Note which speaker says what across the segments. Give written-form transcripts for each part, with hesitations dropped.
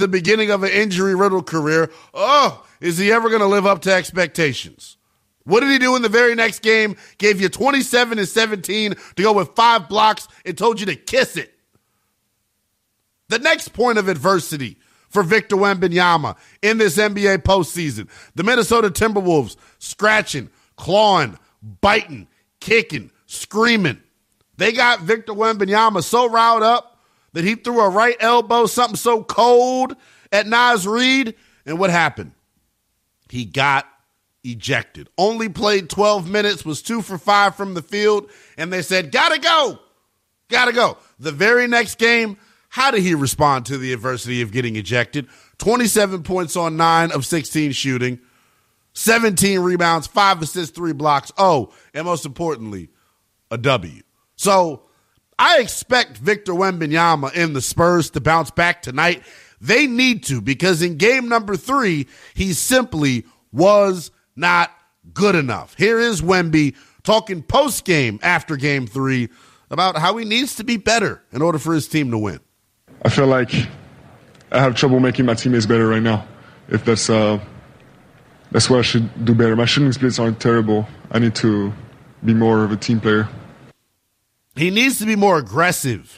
Speaker 1: the beginning of an injury-riddled career. Oh, is he ever going to live up to expectations? What did he do in the very next game? Gave you 27 and 17 to go with 5 blocks and told you to kiss it. The next point of adversity for Victor Wembanyama in this NBA postseason. The Minnesota Timberwolves scratching, clawing, biting, kicking, screaming. They got Victor Wembanyama so riled up that he threw a right elbow, something so cold at Naz Reid. And what happened? He got ejected. Only played 12 minutes, was 2 for 5 from the field, and they said, gotta go. Gotta go. The very next game, how did he respond to the adversity of getting ejected? 27 points on 9 of 16 shooting, 17 rebounds, 5 assists, 3 blocks. Oh, and most importantly, a W. So I expect Victor Wembanyama and the Spurs to bounce back tonight. They need to, because in game number 3, he simply was not good enough. Here is Wemby talking post-game after game 3 about how he needs to be better in order for his team to win.
Speaker 2: I feel like I have trouble making my teammates better right now. If that's what I should do better. My shooting splits aren't terrible. I need to be more of a team player.
Speaker 1: He needs to be more aggressive.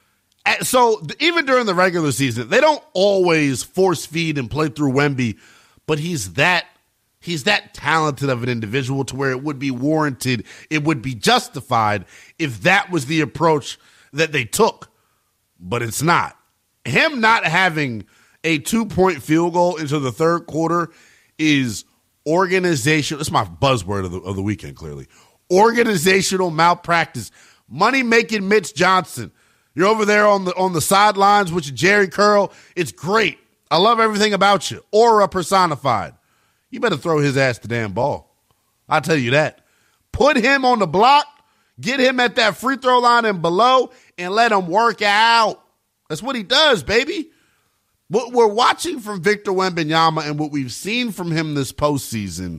Speaker 1: So even during the regular season, they don't always force feed and play through Wemby, but he's that talented of an individual to where it would be warranted, it would be justified if that was the approach that they took. But it's not. Him not having a 2-point field goal into the third quarter is organizational. It's my buzzword of the weekend, clearly. Organizational malpractice. Money-making Mitch Johnson. You're over there on the sidelines with your Jerry curl. It's great. I love everything about you. Aura personified. You better throw his ass the damn ball. I'll tell you that. Put him on the block, get him at that free throw line and below, and let him work out. That's what he does, baby. What we're watching from Victor Wembanyama and what we've seen from him this postseason,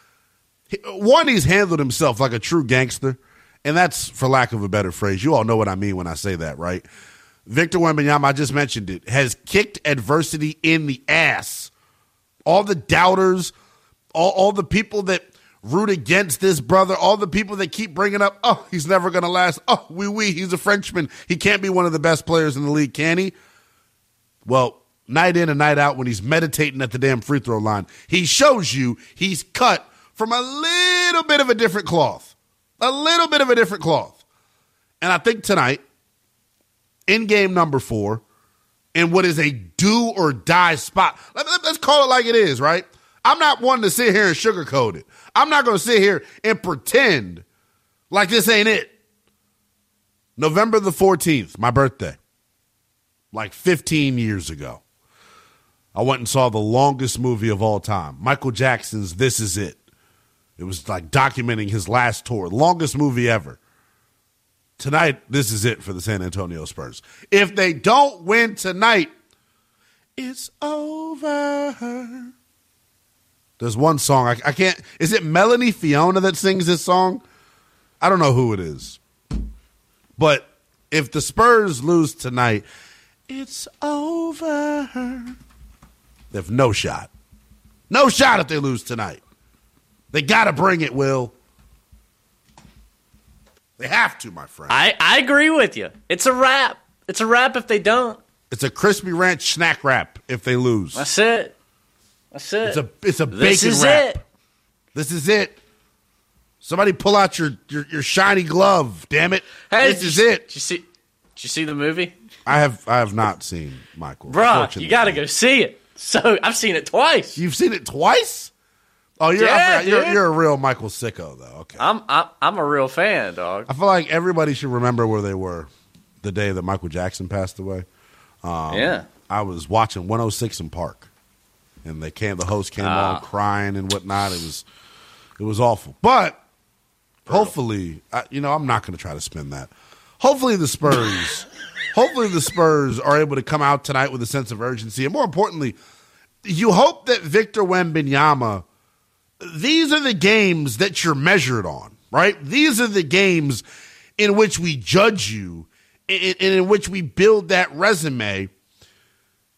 Speaker 1: one, he's handled himself like a true gangster, and that's for lack of a better phrase. You all know what I mean when I say that, right? Victor Wembanyama, I just mentioned it, has kicked adversity in the ass. All the doubters, all the people that root against this brother, all the people that keep bringing up, oh, he's never going to last. Oh, he's a Frenchman. He can't be one of the best players in the league, can he? Well, night in and night out when he's meditating at the damn free throw line, he shows you he's cut from a little bit of a different cloth. A little bit of a different cloth. And I think tonight, in game number 4, in what is a do or die spot, let's call it like it is, right? I'm not one to sit here and sugarcoat it. I'm not going to sit here and pretend like this ain't it. November the 14th, my birthday, like 15 years ago, I went and saw the longest movie of all time, Michael Jackson's This Is It. It was like documenting his last tour, longest movie ever. Tonight, this is it for the San Antonio Spurs. If they don't win tonight, it's over. There's one song. I can't. Is it Melanie Fiona that sings this song? I don't know who it is. But if the Spurs lose tonight, it's over. They have no shot. No shot if they lose tonight. They got to bring it, Will. They have to, my friend.
Speaker 3: I agree with you. It's a wrap. It's a wrap if they don't.
Speaker 1: It's a crispy ranch snack wrap if they lose.
Speaker 3: That's it. That's it.
Speaker 1: It's a bacon
Speaker 3: this is
Speaker 1: wrap.
Speaker 3: It.
Speaker 1: This is it. Somebody pull out your shiny glove, damn it.
Speaker 3: Hey,
Speaker 1: this is it.
Speaker 3: Did you see the movie?
Speaker 1: I have not seen Michael.
Speaker 3: Bruh, you got to go see it. So I've seen it twice.
Speaker 1: You've seen it twice? Oh, you're a real Michael sicko, though. Okay,
Speaker 3: I'm a real fan, dog.
Speaker 1: I feel like everybody should remember where they were the day that Michael Jackson passed away.
Speaker 3: Yeah,
Speaker 1: I was watching 106 in Park, and the host came on crying and whatnot. It was awful, but hopefully, I'm not going to try to spin that. Hopefully the Spurs are able to come out tonight with a sense of urgency, and more importantly, you hope that Victor Wembanyama. These are the games that you're measured on, right? These are the games in which we judge you and in which we build that resume.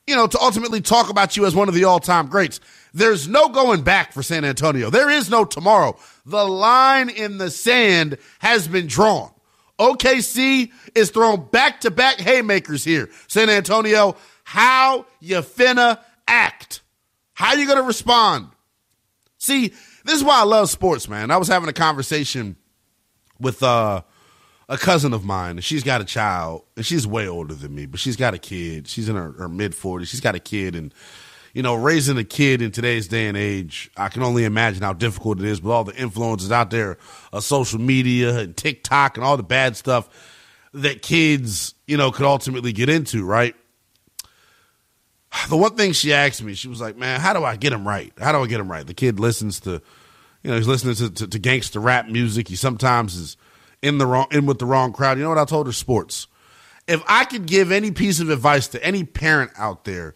Speaker 1: to ultimately talk about you as one of the all-time greats. There's no going back for San Antonio. There is no tomorrow. The line in the sand has been drawn. OKC is throwing back-to-back haymakers here. San Antonio, how you finna act? How you going to respond? See, this is why I love sports, man. I was having a conversation with a cousin of mine, and she's got a child, and she's way older than me, but she's got a kid. She's in her mid-40s. She's got a kid, and, raising a kid in today's day and age, I can only imagine how difficult it is with all the influences out there of social media and TikTok and all the bad stuff that kids, could ultimately get into, right? The one thing she asked me, she was like, man, how do I get him right? How do I get him right? The kid listens to, he's listening to gangster rap music. He sometimes is in with the wrong crowd. You know what I told her? Sports. If I could give any piece of advice to any parent out there,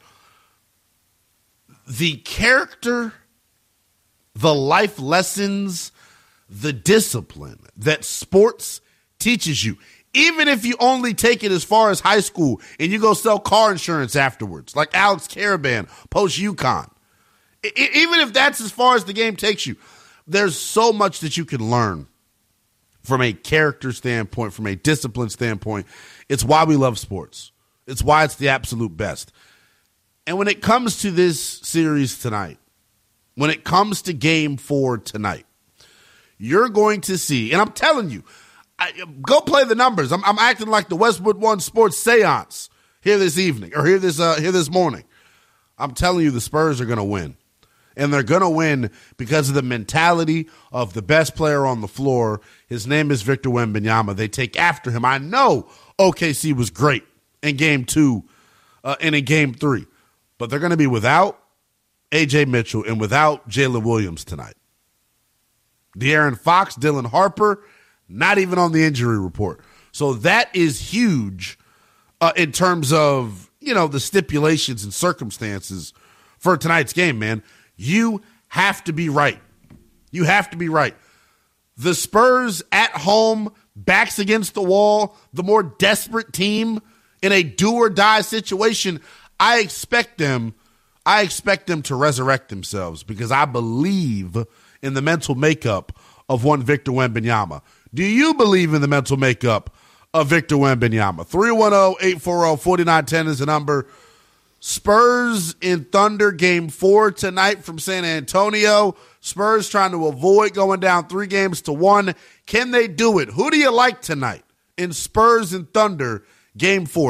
Speaker 1: the character, the life lessons, the discipline that sports teaches you, even if you only take it as far as high school and you go sell car insurance afterwards, like Alex Caravan post UConn, even if that's as far as the game takes you, there's so much that you can learn from a character standpoint, from a discipline standpoint. It's why we love sports. It's why it's the absolute best. And when it comes to this series tonight, when it comes to Game 4 tonight, you're going to see, and I'm telling you, go play the numbers. I'm acting like the Westwood One Sports seance here this evening, or here this morning. I'm telling you, the Spurs are going to win. And they're going to win because of the mentality of the best player on the floor. His name is Victor Wembanyama. They take after him. I know OKC was great in Game 2 and in Game 3. But they're going to be without A.J. Mitchell and without Jalen Williams tonight. De'Aaron Fox, Dylan Harper, not even on the injury report. So that is huge in terms of, the stipulations and circumstances for tonight's game, man. You have to be right. You have to be right. The Spurs at home, backs against the wall, the more desperate team in a do-or-die situation, I expect them to resurrect themselves because I believe in the mental makeup of one Victor Wembanyama. Do you believe in the mental makeup of Victor Wembanyama? 310-840-4910 is the number. Spurs in Thunder Game 4 tonight from San Antonio. Spurs trying to avoid going down 3-1. Can they do it? Who do you like tonight in Spurs and Thunder Game 4?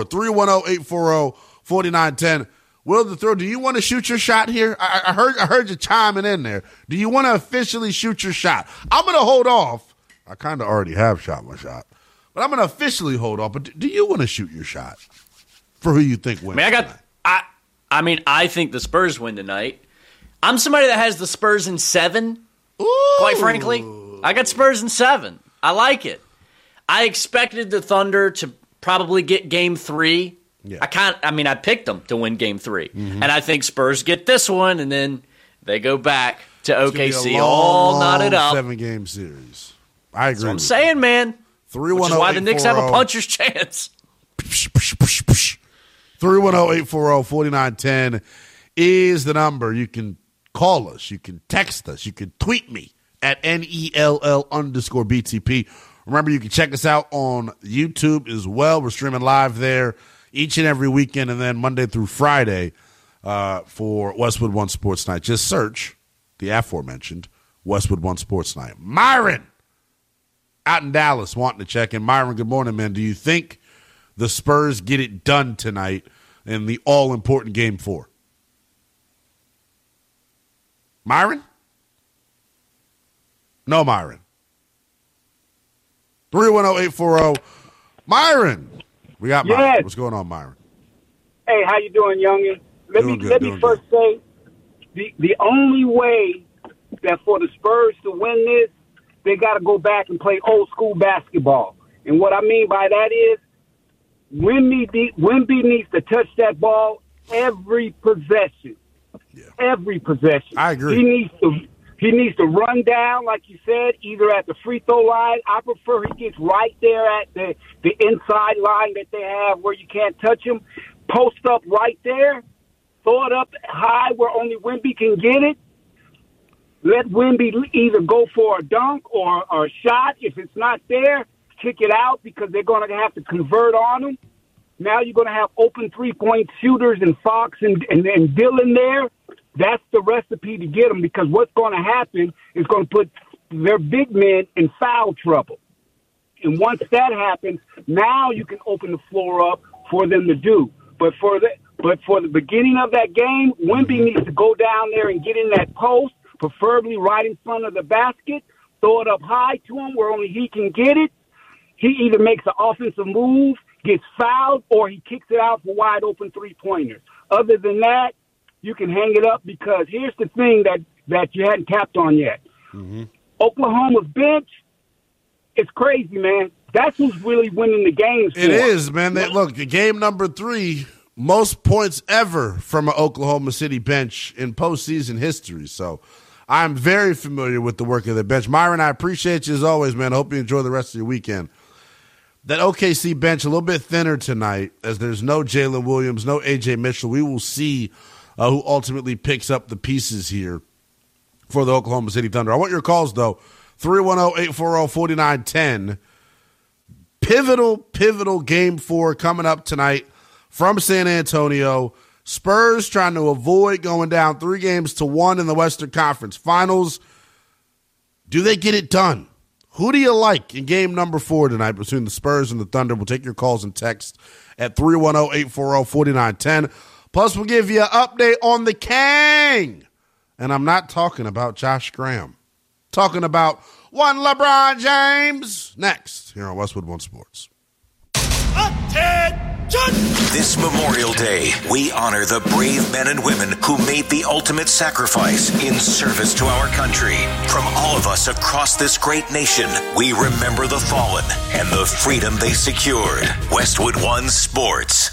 Speaker 1: 310-840-4910. Will the Throw, do you want to shoot your shot here? I heard you chiming in there. Do you want to officially shoot your shot? I'm going to hold off. I kind of already have shot my shot. But I'm going to officially hold off. But do you want to shoot your shot for who you think wins tonight?
Speaker 3: I think the Spurs win tonight. I'm somebody that has the Spurs in 7,
Speaker 1: Ooh.
Speaker 3: quite frankly. I got Spurs in 7. I like it. I expected the Thunder to probably get Game 3.
Speaker 1: Yeah.
Speaker 3: I picked them to win Game 3. Mm-hmm. And I think Spurs get this one, and then they go back to OKC all knotted up.
Speaker 1: 7-game series. I agree.
Speaker 3: That's what I'm saying, man.
Speaker 1: 310-840.
Speaker 3: Which is why the Knicks have a puncher's chance.
Speaker 1: 310-840-4910 is the number. You can call us. You can text us. You can tweet me at NELL_BTP. Remember, you can check us out on YouTube as well. We're streaming live there each and every weekend, and then Monday through Friday for Westwood One Sports Night. Just search the aforementioned Westwood One Sports Night. Myron out in Dallas wanting to check in. Myron, good morning, man. Do you think the Spurs get it done tonight in the all-important Game 4? Myron? No, Myron. 310-840. Myron. We got Myron.
Speaker 4: Yes.
Speaker 1: What's going on, Myron?
Speaker 4: Hey, how you doing, youngin? Let me first say, the only way that for the Spurs to win this, they got to go back and play old school basketball. And what I mean by that is, Wemby needs to touch that ball every possession.
Speaker 1: Yeah.
Speaker 4: Every possession.
Speaker 1: I agree.
Speaker 4: He needs to run down, like you said, either at the free throw line. I prefer he gets right there at the inside line that they have where you can't touch him. Post up right there throw it up high where only Wemby can get it. Let Wemby either go for a dunk or a shot. If it's not there, kick it out because they're going to have to convert on him. Now you're going to have open three-point shooters and Fox and Dillon there. That's the recipe to get them because what's going to happen is going to put their big men in foul trouble. And once that happens, now you can open the floor up for them to do. But for the beginning of that game, Wemby needs to go down there and get in that post, preferably right in front of the basket, throw it up high to him where only he can get it. He either makes an offensive move, gets fouled, or he kicks it out for wide open three-pointers. Other than that, you can hang it up because here's the thing that you hadn't tapped on yet. Mm-hmm. Oklahoma's bench is crazy, man. That's who's really winning the games for.
Speaker 1: It is, man. Look, game number 3, most points ever from an Oklahoma City bench in postseason history. So I'm very familiar with the work of the bench. Myron, I appreciate you as always, man. I hope you enjoy the rest of your weekend. That OKC bench a little bit thinner tonight as there's no Jalen Williams, no A.J. Mitchell. We will see who ultimately picks up the pieces here for the Oklahoma City Thunder. I want your calls, though. 310-840-4910. Pivotal game 4 coming up tonight from San Antonio. Spurs trying to avoid going down 3-1 in the Western Conference Finals. Do they get it done? Who do you like in game number 4 tonight between the Spurs and the Thunder? We'll take your calls and text at 310-840-4910. Plus, we'll give you an update on the Kang. And I'm not talking about Josh Graham. Talking about one LeBron James. Next, here on Westwood One Sports.
Speaker 5: This Memorial Day, we honor the brave men and women who made the ultimate sacrifice in service to our country. From all of us across this great nation, we remember the fallen and the freedom they secured. Westwood One Sports.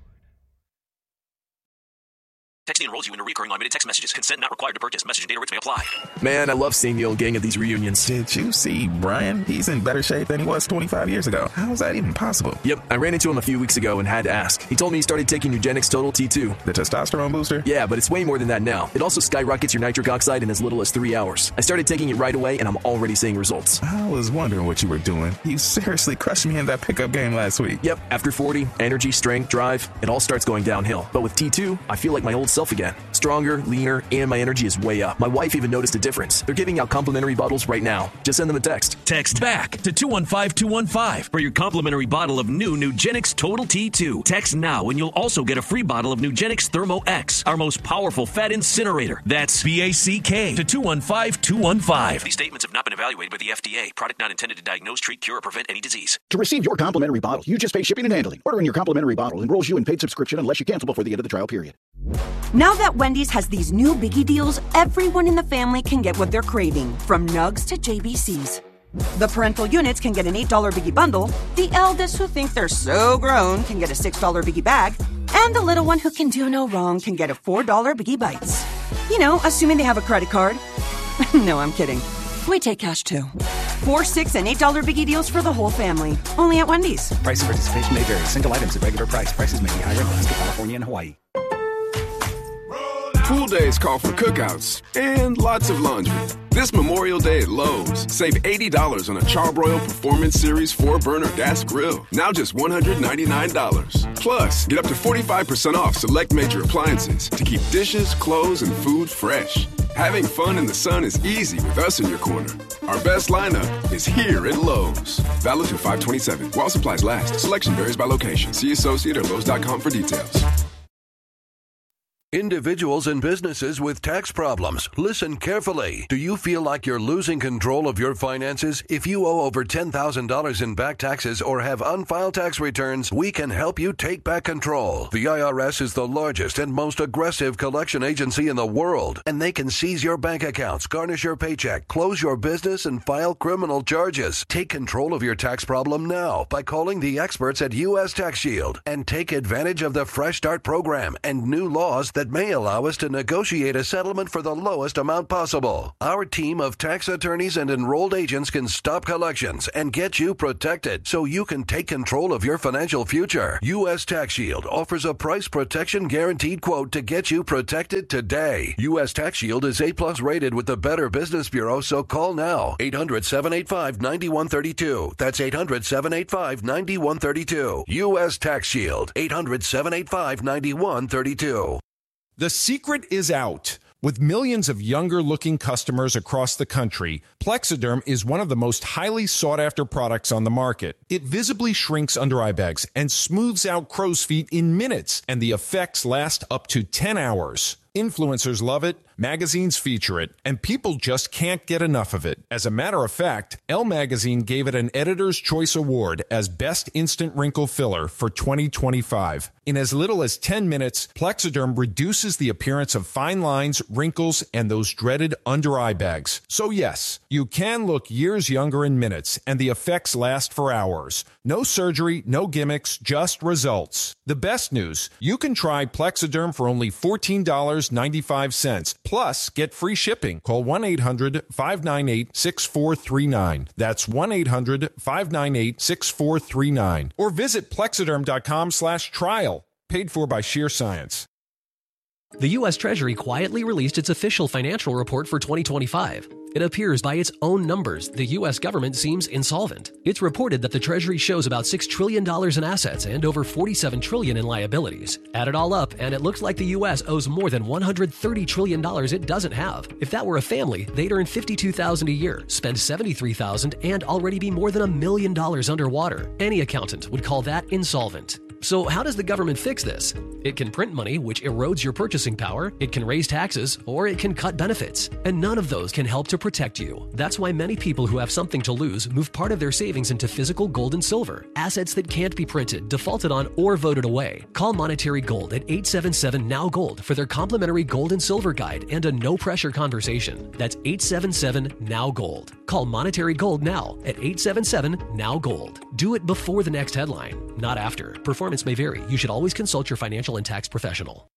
Speaker 6: Texting enrolls you into recurring automated text messages. Consent not required to purchase. Message and data rates may apply.
Speaker 7: Man, I love seeing the old gang at these reunions. Did you see Brian? He's in better shape than he was 25 years ago. How is that even possible? Yep, I ran into him a few weeks ago and had to ask. He told me he started taking Nugenix Total T2. The testosterone booster? Yeah, but it's way more than that now. It also skyrockets your nitric oxide in as little as 3 hours. I started taking it right away and I'm already seeing results. I was wondering what you were doing. You seriously crushed me in that pickup game last week. Yep, after 40, energy, strength, drive, it all starts going downhill. But with T2, I feel like my old self again. Stronger, leaner, and my energy is way up. My wife even noticed a difference. They're giving out complimentary bottles right now. Just send them a text.
Speaker 6: Text BACK to 215-215 for your complimentary bottle of new Nugenix Total T2. Text now and you'll also get a free bottle of Nugenix Thermo X, our most powerful fat incinerator. That's BACK to 215-215. These statements have not been evaluated by the FDA. Product not intended to diagnose, treat, cure, or prevent any disease.
Speaker 8: To receive your complimentary bottle, you just pay shipping and handling. Ordering your complimentary bottle enrolls you in paid subscription unless you cancel before the end of the trial period.
Speaker 9: Now that Wendy's has these new biggie deals, everyone in the family can get what they're craving, from nugs to JBCs. The parental units can get an $8 biggie bundle, the eldest who think they're so grown can get a $6 biggie bag, and the little one who can do no wrong can get a $4 biggie bites. You know, assuming they have a credit card. No, I'm kidding. We take cash too. 4, 6, and $8 biggie deals for the whole family. Only at Wendy's.
Speaker 10: Price and participation may vary. Single items at regular price. Prices may be higher in Alaska, California, and Hawaii.
Speaker 11: Pool days call for cookouts and lots of laundry. This Memorial Day at Lowe's, save $80 on a Charbroil Performance Series 4-burner gas grill. Now just $199. Plus, get up to 45% off select major appliances to keep dishes, clothes, and food fresh. Having fun in the sun is easy with us in your corner. Our best lineup is here at Lowe's. Valid through 5/27. While supplies last. Selection varies by location. See associate or Lowe's.com for details.
Speaker 12: Individuals and businesses with tax problems, listen carefully. Do you feel like you're losing control of your finances? If you owe over $10,000 in back taxes or have unfiled tax returns, we can help you take back control. The IRS is the largest and most aggressive collection agency in the world, and they can seize your bank accounts, garnish your paycheck, close your business, and file criminal charges. Take control of your tax problem now by calling the experts at U.S. Tax Shield and take advantage of the Fresh Start program and new laws that may allow us to negotiate a settlement for the lowest amount possible. Our team of tax attorneys and enrolled agents can stop collections and get you protected so you can take control of your financial future. U.S. Tax Shield offers a price protection guaranteed quote to get you protected today. U.S. Tax Shield is A+ rated with the Better Business Bureau, so call now. 800-785-9132. That's 800-785-9132. U.S. Tax Shield. 800-785-9132.
Speaker 13: The secret is out. With millions of younger-looking customers across the country, Plexiderm is one of the most highly sought-after products on the market. It visibly shrinks under-eye bags and smooths out crow's feet in minutes, and the effects last up to 10 hours. Influencers love it, magazines feature it, and people just can't get enough of it. As a matter of fact, Elle Magazine gave it an Editor's Choice Award as Best Instant Wrinkle Filler for 2025. In as little as 10 minutes, Plexiderm reduces the appearance of fine lines, wrinkles, and those dreaded under-eye bags. So yes, you can look years younger in minutes, and the effects last for hours. No surgery, no gimmicks, just results. The best news, you can try Plexiderm for only $14.95. Plus, get free shipping. Call 1-800-598-6439. That's 1-800-598-6439. Or visit Plexiderm.com/trial. Paid for by Sheer Science.
Speaker 14: The U.S. Treasury quietly released its official financial report for 2025. It appears by its own numbers, the U.S. government seems insolvent. It's reported that the Treasury shows about $6 trillion in assets and over $47 trillion in liabilities. Add it all up, and it looks like the U.S. owes more than $130 trillion it doesn't have. If that were a family, they'd earn $52,000 a year, spend $73,000, and already be more than $1 million underwater. Any accountant would call that insolvent. So how does the government fix this? It can print money, which erodes your purchasing power, it can raise taxes, or it can cut benefits. And none of those can help to protect you. That's why many people who have something to lose move part of their savings into physical gold and silver, assets that can't be printed, defaulted on, or voted away. Call Monetary Gold at 877-NOW-GOLD for their complimentary gold and silver guide and a no-pressure conversation. That's 877-NOW-GOLD. Call Monetary Gold now at 877-NOW-GOLD. Do it before the next headline, not after. Performance may vary. You should always consult your financial and tax professional.